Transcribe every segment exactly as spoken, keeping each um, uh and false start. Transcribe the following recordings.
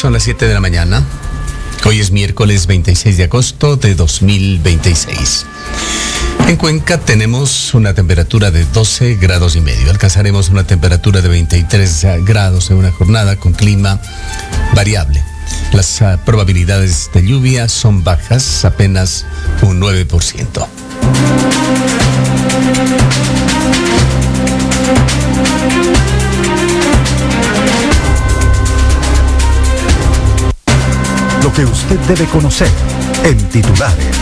Son las siete de la mañana. Hoy es miércoles veintiséis de agosto de dos mil veintiséis. En Cuenca tenemos una temperatura de doce grados y medio. Alcanzaremos una temperatura de veintitrés grados en una jornada con clima variable. Las uh, probabilidades de lluvia son bajas, apenas un nueve por ciento. Lo que usted debe conocer en titulares.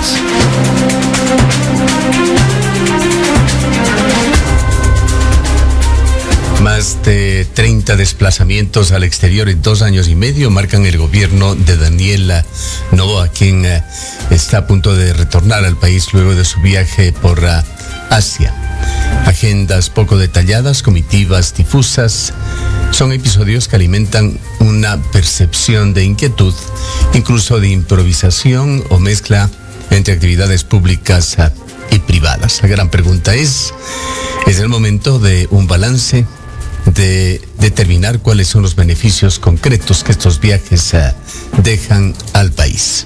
Más de treinta desplazamientos al exterior en dos años y medio marcan el gobierno de Daniel Noboa, quien uh, está a punto de retornar al país luego de su viaje por uh, Asia. Agendas poco detalladas, comitivas difusas, son episodios que alimentan una percepción de inquietud, incluso de improvisación o mezcla entre actividades públicas uh, y privadas. La gran pregunta es, ¿es el momento de un balance? De determinar cuáles son los beneficios concretos que estos viajes uh, dejan al país.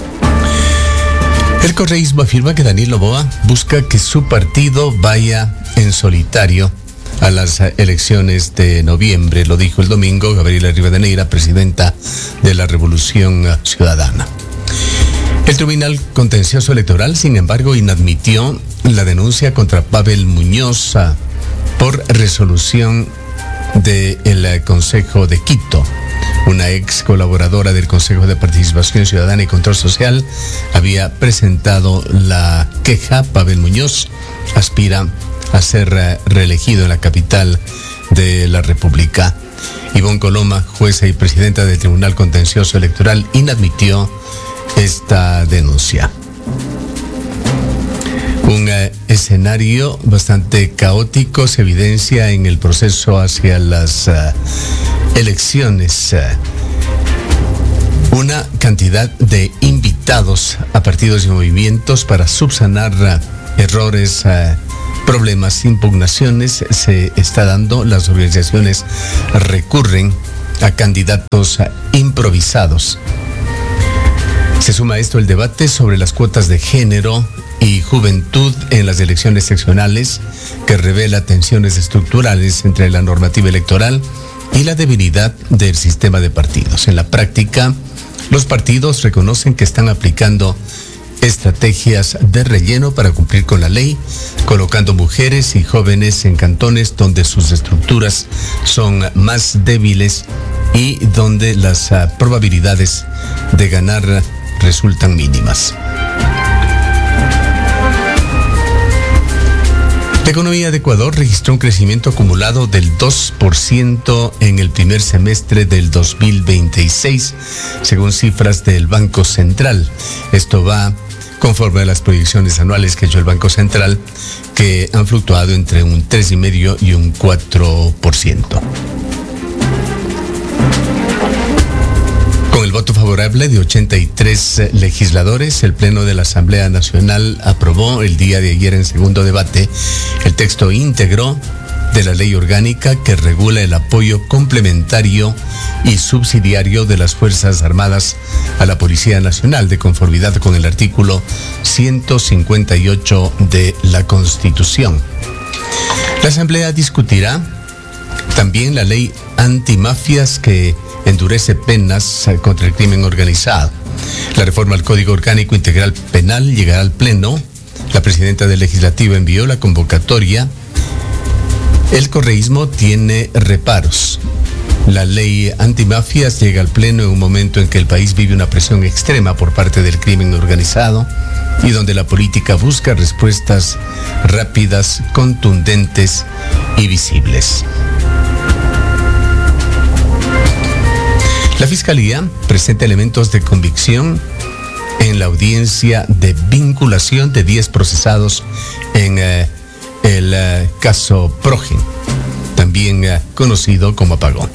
El correísmo afirma que Daniel Noboa busca que su partido vaya en solitario a las uh, elecciones de noviembre. Lo dijo el domingo Gabriela Rivadeneira, presidenta de la Revolución uh, Ciudadana. El Tribunal Contencioso Electoral, sin embargo, inadmitió la denuncia contra Pavel Muñoz uh, por resolución del Consejo de Quito. Una ex colaboradora del Consejo de Participación Ciudadana y Control Social había presentado la queja. Pavel Muñoz aspira a ser reelegido en la capital de la República. Ivonne Coloma, jueza y presidenta del Tribunal Contencioso Electoral, inadmitió esta denuncia. Un uh, escenario bastante caótico se evidencia en el proceso hacia las uh, elecciones. Uh, una cantidad de invitados a partidos y movimientos para subsanar uh, errores, uh, problemas, impugnaciones se está dando. Las organizaciones recurren a candidatos uh, improvisados. Se suma a esto el debate sobre las cuotas de género y juventud en las elecciones seccionales, que revela tensiones estructurales entre la normativa electoral y la debilidad del sistema de partidos. En la práctica, los partidos reconocen que están aplicando estrategias de relleno para cumplir con la ley, colocando mujeres y jóvenes en cantones donde sus estructuras son más débiles y donde las uh, probabilidades de ganar resultan mínimas. La economía de Ecuador registró un crecimiento acumulado del dos por ciento en el primer semestre del dos mil veintiséis, según cifras del Banco Central. Esto va conforme a las proyecciones anuales que ha hecho el Banco Central, que han fluctuado entre un tres coma cinco por ciento y un cuatro por ciento. Con el voto favorable de ochenta y tres legisladores, el Pleno de la Asamblea Nacional aprobó el día de ayer en segundo debate el texto íntegro de la ley orgánica que regula el apoyo complementario y subsidiario de las Fuerzas Armadas a la Policía Nacional, de conformidad con el artículo ciento cincuenta y ocho de la Constitución. La Asamblea discutirá también la ley antimafias que endurece penas contra el crimen organizado. La reforma al Código Orgánico Integral Penal llegará al Pleno. La presidenta del Legislativo envió la convocatoria. El correísmo tiene reparos. La ley antimafias llega al Pleno en un momento en que el país vive una presión extrema por parte del crimen organizado y donde la política busca respuestas rápidas, contundentes y visibles. La Fiscalía presenta elementos de convicción en la audiencia de vinculación de diez procesados en eh, el eh, caso Progen, también eh, conocido como apagón.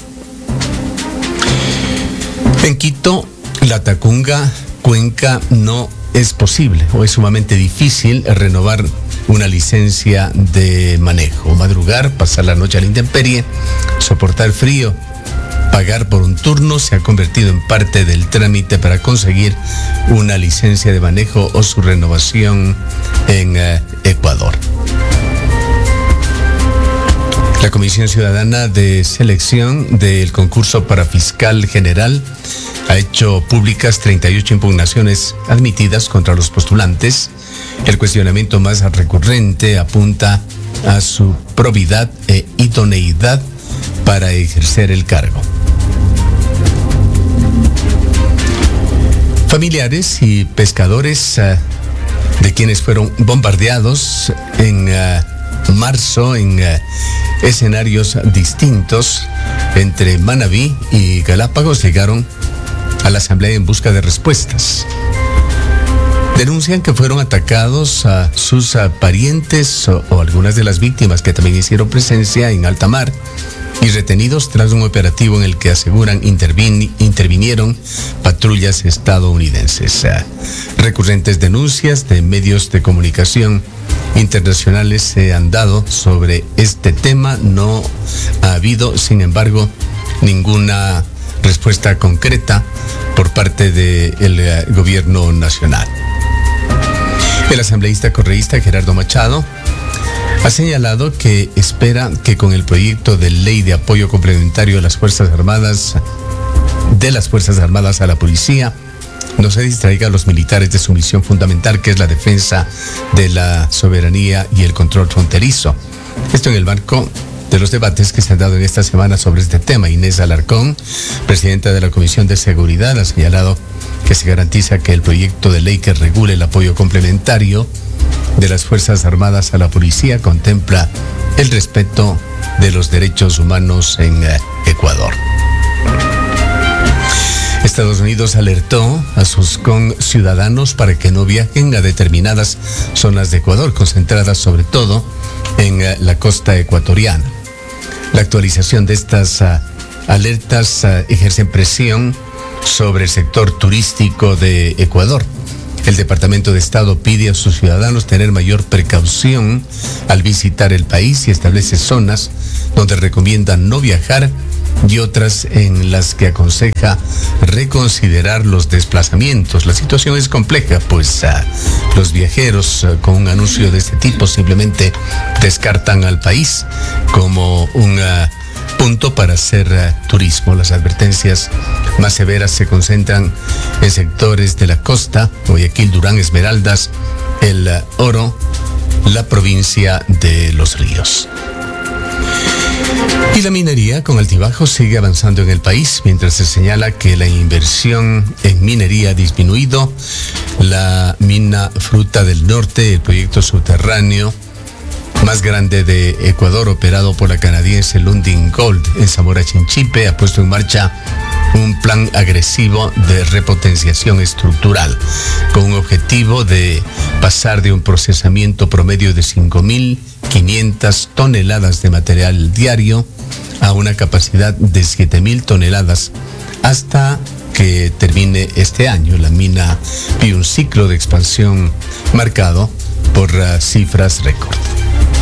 En Quito, la Tacunga, Cuenca, no es posible o es sumamente difícil renovar una licencia de manejo. Madrugar, pasar la noche a la intemperie, soportar frío Pagar por un turno se ha convertido en parte del trámite para conseguir una licencia de manejo o su renovación en eh, Ecuador. La Comisión Ciudadana de Selección del concurso para fiscal general ha hecho públicas treinta y ocho impugnaciones admitidas contra los postulantes. El cuestionamiento más recurrente apunta a su probidad e idoneidad para ejercer el cargo. Familiares y pescadores uh, de quienes fueron bombardeados en uh, marzo en uh, escenarios distintos entre Manabí y Galápagos llegaron a la Asamblea en busca de respuestas. Denuncian que fueron atacados a sus a parientes o, o algunas de las víctimas que también hicieron presencia en alta mar y retenidos tras un operativo en el que aseguran intervin, intervinieron patrullas estadounidenses. Uh, recurrentes denuncias de medios de comunicación internacionales se han dado sobre este tema. No ha habido, sin embargo, ninguna respuesta concreta por parte del uh, gobierno nacional. El asambleísta correísta Gerardo Machado ha señalado que espera que con el proyecto de ley de apoyo complementario a las Fuerzas Armadas, de las Fuerzas Armadas a la policía, no se distraiga a los militares de su misión fundamental, que es la defensa de la soberanía y el control fronterizo. Esto en el marco de los debates que se han dado en esta semana sobre este tema. Inés Alarcón, presidenta de la Comisión de Seguridad, ha señalado que se garantiza que el proyecto de ley que regule el apoyo complementario de las Fuerzas Armadas a la policía contempla el respeto de los derechos humanos en eh, Ecuador. Estados Unidos alertó a sus conciudadanos para que no viajen a determinadas zonas de Ecuador, concentradas sobre todo en eh, la costa ecuatoriana. La actualización de estas uh, alertas uh, ejerce presión sobre el sector turístico de Ecuador. El Departamento de Estado pide a sus ciudadanos tener mayor precaución al visitar el país y establece zonas donde recomienda no viajar y otras en las que aconseja reconsiderar los desplazamientos. La situación es compleja, pues uh, los viajeros uh, con un anuncio de este tipo simplemente descartan al país como un uh, punto para hacer uh, turismo. Las advertencias más severas se concentran en sectores de la costa: Guayaquil, Durán, Esmeraldas, el uh, Oro, la provincia de Los Ríos. Y la minería con altibajos sigue avanzando en el país, mientras se señala que la inversión en minería ha disminuido. La mina Fruta del Norte, el proyecto subterráneo más grande de Ecuador, operado por la canadiense Lundin Gold en Zamora Chinchipe, ha puesto en marcha un plan agresivo de repotenciación estructural, con un objetivo de pasar de un procesamiento promedio de cinco mil quinientas toneladas de material diario a una capacidad de siete mil toneladas hasta que termine este año. La mina vive un ciclo de expansión marcado por uh, cifras récord.